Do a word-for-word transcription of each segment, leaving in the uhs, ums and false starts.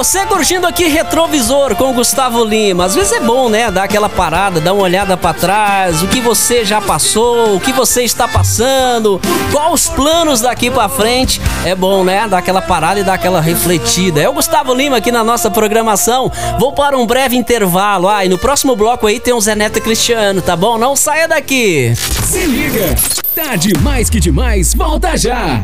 você curtindo aqui Retrovisor com o Gustavo Lima. Às vezes é bom, né? Dar aquela parada, dar uma olhada pra trás, o que você já passou, o que você está passando, quais os planos daqui pra frente. É bom, né? Dar aquela parada e dar aquela refletida. É o Gustavo Lima aqui na nossa programação. Vou para um breve intervalo. Ah, e no próximo bloco aí tem o Zé Neto e Cristiano, tá bom? Não saia daqui. Se liga, tá demais que demais, volta já.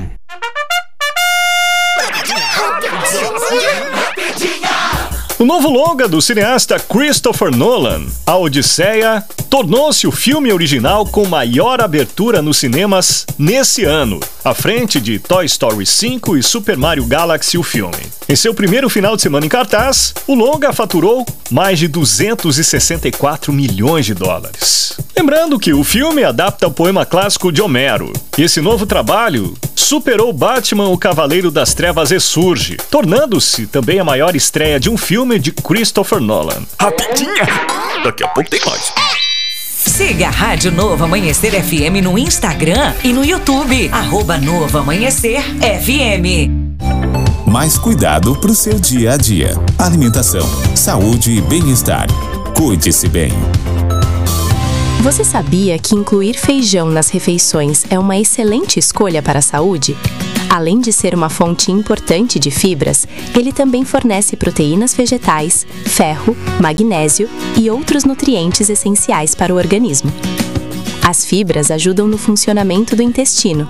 O novo longa do cineasta Christopher Nolan, A Odisseia, tornou-se o filme original com maior abertura nos cinemas nesse ano, à frente de Toy Story cinco e Super Mario Galaxy, o filme. Em seu primeiro final de semana em cartaz, o longa faturou mais de duzentos e sessenta e quatro milhões de dólares. Lembrando que o filme adapta o poema clássico de Homero. E esse novo trabalho superou Batman, o Cavaleiro das Trevas Ressurge, tornando-se também a maior estreia de um filme de Christopher Nolan. Rapidinha! Daqui a pouco tem mais. Siga a Rádio Novo Amanhecer F M no Instagram e no YouTube. Arroba Novo Amanhecer F M. Mais cuidado pro seu dia a dia. Alimentação, saúde e bem-estar. Cuide-se bem. Você sabia que incluir feijão nas refeições é uma excelente escolha para a saúde? Além de ser uma fonte importante de fibras, ele também fornece proteínas vegetais, ferro, magnésio e outros nutrientes essenciais para o organismo. As fibras ajudam no funcionamento do intestino,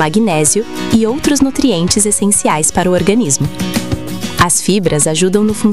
magnésio e outros nutrientes essenciais para o organismo. As fibras ajudam no funcionamento